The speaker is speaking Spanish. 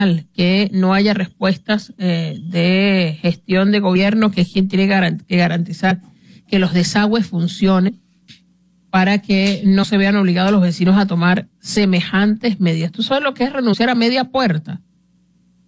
que no haya respuestas de gestión de gobierno, que es quien tiene que garantizar que los desagües funcionen, para que no se vean obligados los vecinos a tomar semejantes medidas. ¿Tú sabes lo que es renunciar a media puerta?